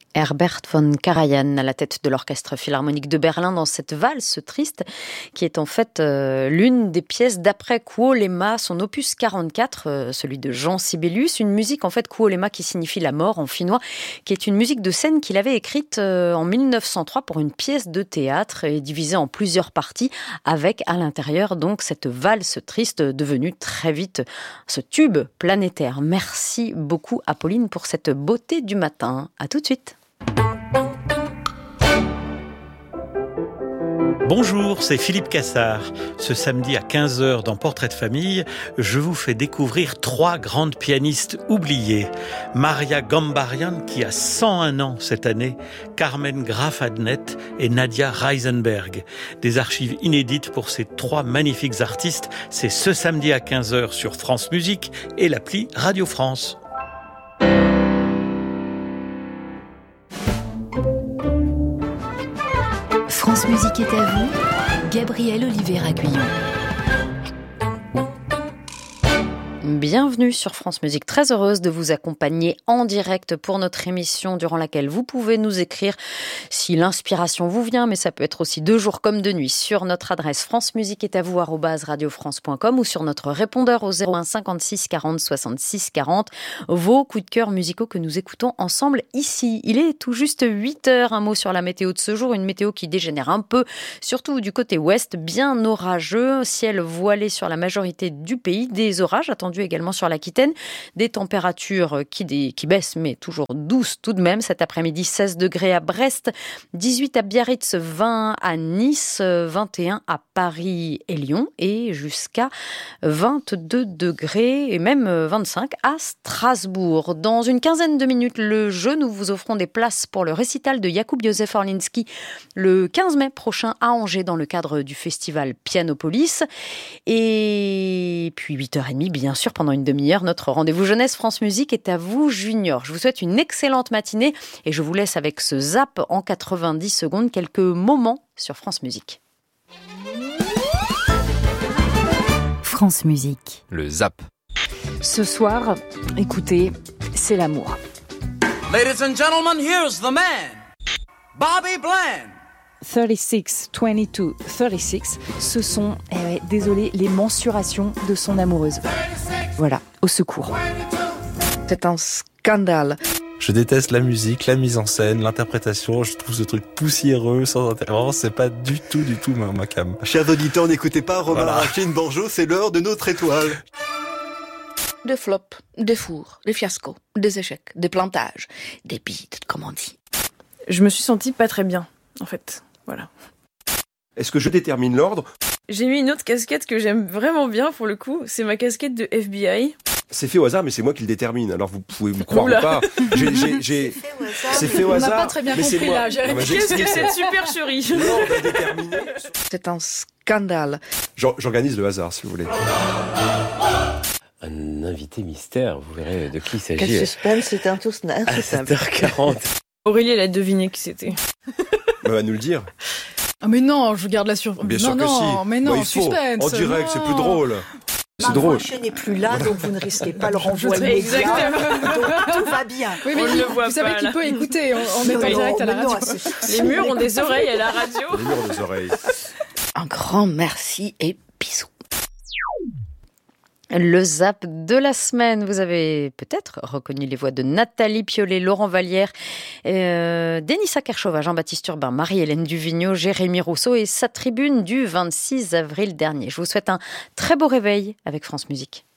Herbert von Karajan à la tête de l'Orchestre Philharmonique de Berlin dans cette valse triste qui est en fait l'une des pièces d'après Kuolema, son opus 44, celui de Jean Sibelius, une musique en fait Kuolema qui signifie la mort en finnois, qui est une musique de scène qu'il avait écrite en 1903 pour une pièce de théâtre et divisée en plusieurs parties avec à l'intérieur donc cette valse triste devenue très vite ce tube planétaire. Merci beaucoup Apolline pour cette beauté du matin. À tout de suite. Bonjour, c'est Philippe Cassard. Ce samedi à 15h dans Portrait de famille, je vous fais découvrir 3 grandes pianistes oubliées. Maria Gambarian, qui a 101 ans cette année, Carmen Graf-Adnet et Nadia Reisenberg. Des archives inédites pour ces 3 magnifiques artistes. C'est ce samedi à 15h sur France Musique et l'appli Radio France. France Musique est à vous, Gabrielle Olivier-Aguillon. Bienvenue sur France Musique, très heureuse de vous accompagner en direct pour notre émission durant laquelle vous pouvez nous écrire si l'inspiration vous vient, mais ça peut être aussi de jour comme de nuit sur notre adresse francemusiqueestatvous@radiofrance.com ou sur notre répondeur au 01 56 40 66 40. Vos coups de cœur musicaux que nous écoutons ensemble ici. Il est tout juste 8h, un mot sur la météo de ce jour, une météo qui dégénère un peu, surtout du côté ouest, bien orageux, ciel voilé sur la majorité du pays, des orages attendus également sur l'Aquitaine, des températures qui baissent mais toujours douces tout de même. Cet après-midi, 16 degrés à Brest, 18 à Biarritz, 20 à Nice, 21 à Paris et Lyon et jusqu'à 22 degrés et même 25 à Strasbourg. Dans une quinzaine de minutes, le jeu, nous vous offrons des places pour le récital de Jakub Józef Orliński le 15 mai prochain à Angers dans le cadre du festival Pianopolis. Et puis 8h30, bien sûr, pendant une demi-heure, notre rendez-vous jeunesse France Musique est à vous, Junior. Je vous souhaite une excellente matinée et je vous laisse avec ce zap en 90 secondes, quelques moments sur France Musique. France Musique. Le zap. Ce soir, écoutez, c'est l'amour. Ladies and gentlemen, here's the man, Bobby Bland. 36, 22, 36, ce sont, désolé, les mensurations de son amoureuse. Voilà, au secours. C'est un scandale. Je déteste la musique, la mise en scène, l'interprétation. Je trouve ce truc poussiéreux, sans intérêt. Vraiment, c'est pas du tout ma cam. Chers auditeurs, n'écoutez pas Romain Racine Borjo, c'est l'heure de notre étoile. Des flops, des fours, des fiascos, des échecs, des plantages, des bides, comme on dit. Je me suis sentie pas très bien, en fait. Voilà. Est-ce que je détermine l'ordre ? J'ai mis une autre casquette que j'aime vraiment bien pour le coup. C'est ma casquette de FBI. C'est fait au hasard, mais c'est moi qui le détermine. Alors vous pouvez me croire ou pas. C'est fait au hasard. On n'a pas très bien compris là. Qu'est-ce que cette supercherie ? C'est un scandale. J'organise le hasard, si vous voulez. Un invité mystère, vous verrez de qui il s'agit. Quel suspense, c'est un tout snap. À 7h40. Aurélie, elle a deviné qui c'était. Elle va nous le dire. Ah mais non, je garde la surprise. Bien sûr que si. Mais non, il faut. suspense. En direct, non. c'est plus drôle. C'est drôle. Marché n'est plus là, donc vous ne risquez pas le renvoi immédiat. Donc tout va bien. Oui, mais vous savez qu'il peut écouter en étant direct à la radio. Les murs ont des oreilles à la radio. Les murs ont des oreilles. Un grand merci et bisous. Le zap de la semaine, vous avez peut-être reconnu les voix de Nathalie Piollet, Laurent Vallière, Denisa Kershova, Jean-Baptiste Urbain, Marie-Hélène Duvigneau, Jérémy Rousseau et sa tribune du 26 avril dernier. Je vous souhaite un très beau réveil avec France Musique.